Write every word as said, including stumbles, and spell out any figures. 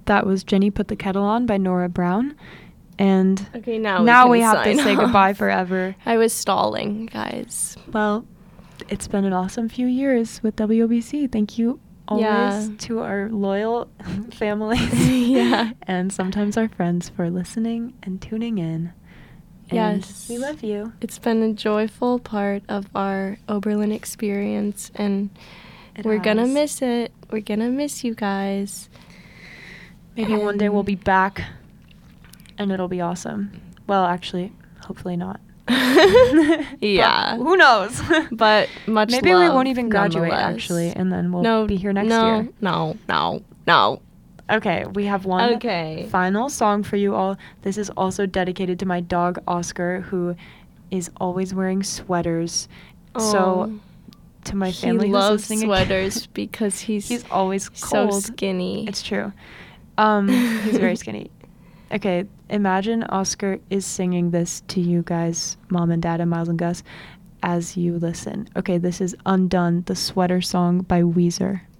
that was Jenny Put the Kettle On by Nora Brown. And okay, now we, now can we have to sign say off. goodbye forever. I was stalling, guys. Well, it's been an awesome few years with W O B C. Thank you always Yeah. to our loyal families Yeah. and sometimes our friends for listening and tuning in. And Yes. we love you. It's been a joyful part of our Oberlin experience, and It we're gonna has. miss it. We're gonna miss you guys. Maybe one day we'll be back and it'll be awesome. Well, actually, hopefully not. Yeah. But who knows? But much Maybe we love, won't even graduate, nonetheless. actually, and then we'll no, be here next no, year. No, no, no. Okay, we have one Okay. final song for you all. This is also dedicated to my dog, Oscar, who is always wearing sweaters. So, Oh, to my family he who's loves listening, sweaters because he's, he's always so cold. skinny. It's true. Um, he's very skinny. Okay, imagine Oscar is singing this to you guys, Mom and Dad and Miles and Gus, as you listen. Okay, this is Undone, the sweater song by Weezer.